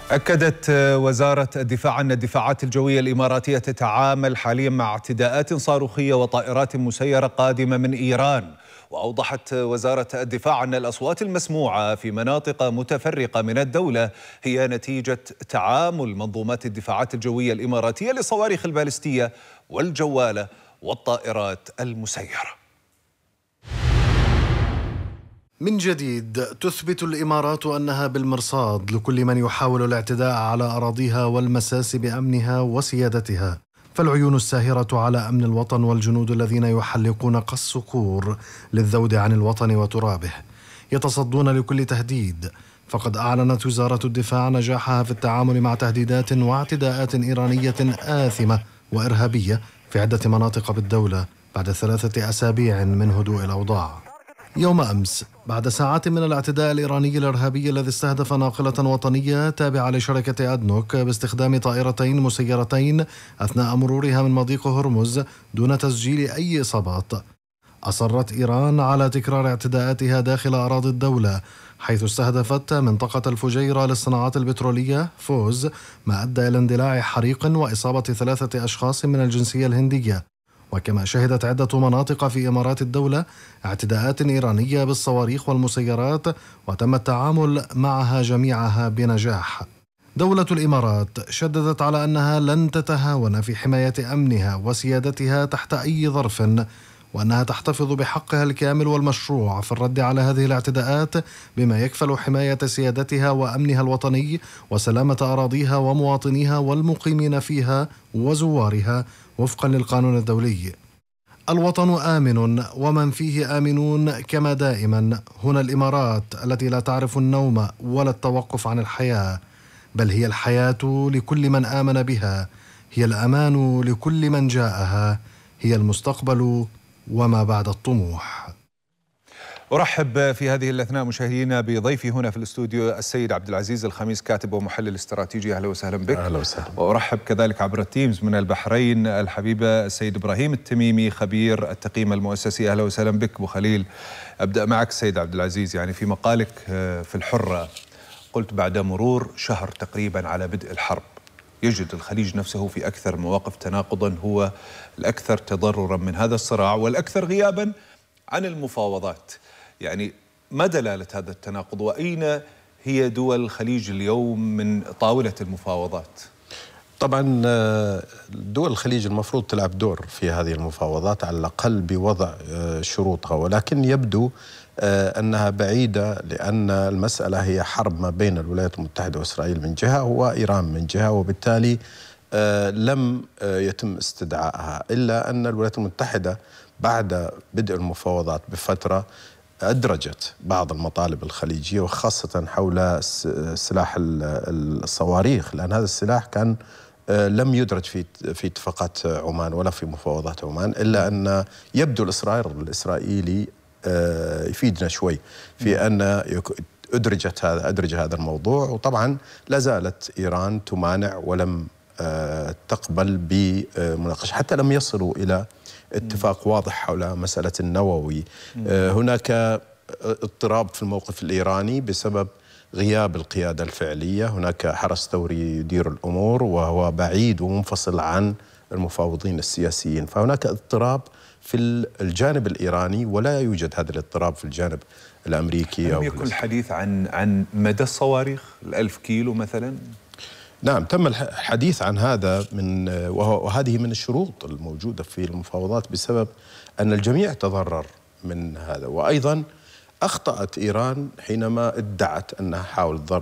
أكدت وزارة الدفاع أن الدفاعات الجوية الإماراتية تتعامل حاليا مع اعتداءات صاروخية وطائرات مسيرة قادمة من إيران. وأوضحت وزارة الدفاع أن الأصوات المسموعة في مناطق متفرقة من الدولة هي نتيجة تعامل منظومات الدفاعات الجوية الإماراتية للصواريخ البالستية والجوالة والطائرات المسيرة. من جديد تثبت الإمارات أنها بالمرصاد لكل من يحاول الاعتداء على أراضيها والمساس بأمنها وسيادتها، فالعيون الساهرة على أمن الوطن والجنود الذين يحلقون كالصقور للذود عن الوطن وترابه يتصدون لكل تهديد. فقد أعلنت وزارة الدفاع نجاحها في التعامل مع تهديدات واعتداءات إيرانية آثمة وإرهابية في عدة مناطق بالدولة بعد 3 أسابيع من هدوء الأوضاع. يوم أمس بعد ساعات من الاعتداء الإيراني الإرهابي الذي استهدف ناقلة وطنية تابعة لشركة أدنوك باستخدام طائرتين مسيرتين أثناء مرورها من مضيق هرمز دون تسجيل أي إصابات، أصرت إيران على تكرار اعتداءاتها داخل أراضي الدولة، حيث استهدفت منطقة الفجيرة للصناعات البترولية فوز، ما أدى إلى اندلاع حريق وإصابة 3 أشخاص من الجنسية الهندية. وكما شهدت عدة مناطق في إمارات الدولة اعتداءات إيرانية بالصواريخ والمسيرات وتم التعامل معها جميعها بنجاح. دولة الإمارات شددت على أنها لن تتهاون في حماية أمنها وسيادتها تحت أي ظرف، وأنها تحتفظ بحقها الكامل والمشروع في الرد على هذه الاعتداءات بما يكفل حماية سيادتها وأمنها الوطني وسلامة أراضيها ومواطنيها والمقيمين فيها وزوارها وفقا للقانون الدولي. الوطن آمن ومن فيه آمنون كما دائما. هنا الإمارات التي لا تعرف النوم ولا التوقف عن الحياة، بل هي الحياة لكل من آمن بها، هي الأمان لكل من جاءها، هي المستقبل وما بعد الطموح. أرحب في هذه الأثناء مشاهدينا بضيفي هنا في الاستوديو السيد عبد العزيز الخميس، كاتب ومحلل استراتيجي. أهلا وسهلا بك. أهلا وسهلا. وأرحب كذلك عبر التيمز من البحرين الحبيبة السيد إبراهيم التميمي، خبير التقييم المؤسسي. أهلا وسهلا بك أبو خليل. أبدأ معك سيد عبد العزيز، يعني في مقالك في الحرة قلت بعد مرور شهر تقريبا على بدء الحرب يجد الخليج نفسه في أكثر مواقف تناقضا، هو الأكثر تضررا من هذا الصراع والأكثر غيابا عن المفاوضات. يعني ما دلالة هذا التناقض، وأين هي دول الخليج اليوم من طاولة المفاوضات؟ طبعا دول الخليج المفروض تلعب دور في هذه المفاوضات على الأقل بوضع شروطها، ولكن يبدو أنها بعيدة، لأن المسألة هي حرب ما بين الولايات المتحدة وإسرائيل من جهة وإيران من جهة، وبالتالي لم يتم استدعائها، إلا أن الولايات المتحدة بعد بدء المفاوضات بفترة أدرجت بعض المطالب الخليجية، وخاصة حول سلاح الصواريخ، لأن هذا السلاح كان لم يدرج في اتفاقات عمان ولا في مفاوضات عمان، إلا أن يبدو الإصرار الإسرائيلي يفيدنا شوي في أن أدرج هذا الموضوع. وطبعا لا زالت إيران تمانع ولم تقبل بمناقشة، حتى لم يصلوا إلى اتفاق واضح حول مسألة النووي. هناك اضطراب في الموقف الإيراني بسبب غياب القيادة الفعلية، هناك حرس ثوري يدير الأمور وهو بعيد ومنفصل عن المفاوضين السياسيين، فهناك اضطراب في الجانب الإيراني ولا يوجد هذا الاضطراب في الجانب الأمريكي. لم يكن الحديث عن مدى الصواريخ 1000 كيلو مثلا؟ نعم، تم الحديث عن هذا وهذه من الشروط الموجودة في المفاوضات، بسبب أن الجميع تضرر من هذا. وأيضا أخطأت إيران حينما ادعت أنها حاولت